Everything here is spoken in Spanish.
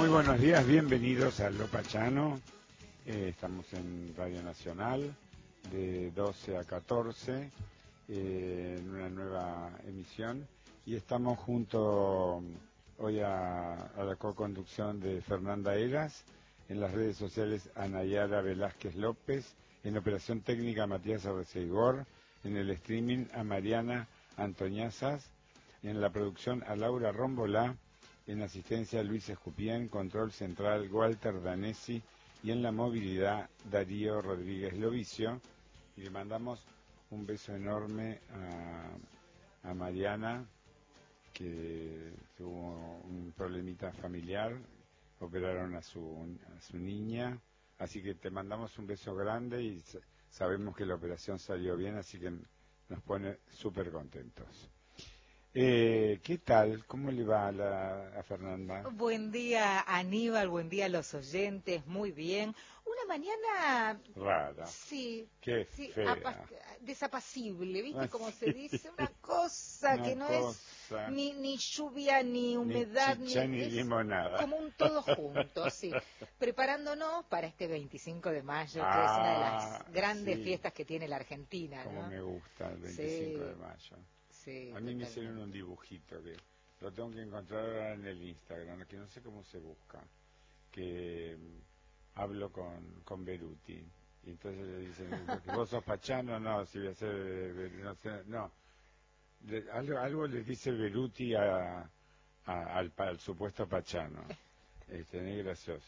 Muy buenos días, bienvenidos a Lo Pachano. Estamos en Radio Nacional de 12 a 14 en una nueva emisión y estamos junto hoy a la co-conducción de Fernanda Eras, en las redes sociales a Nayara Velázquez López, en operación técnica Matías Arreceigor, en el streaming a Mariana Antoñazas, en la producción a Laura Rombolá, en asistencia Luis Escupián, control central Walter Danesi y en la movilidad Darío Rodríguez Lovicio. Y le mandamos un beso enorme a Mariana, que tuvo un problemita familiar, operaron a su niña, así que te mandamos un beso grande y sabemos que la operación salió bien, así que nos pone súper contentos. ¿Qué tal? ¿Cómo le va a Fernanda? Buen día, Aníbal, buen día a los oyentes, muy bien. Una mañana Rara. Sí, Qué sí, fea. desapacible, ¿viste? Como Sí. se dice, una cosa Una que no cosa, es ni lluvia, ni humedad, ni chicha, ni es limonada. como un todo junto, sí. Preparándonos para este 25 de mayo, que es una de las grandes sí, fiestas que tiene la Argentina, como ¿no? me gusta el 25 de mayo. Sí, A mí me totalmente. hicieron un dibujito que lo tengo que encontrar ahora en el Instagram, que no sé cómo se busca, que hablo con Beruti. Y entonces le dicen, ¿vos sos Pachano? No, si voy a ser, no sé, no. Algo le dice Beruti al supuesto Pachano. Es gracioso.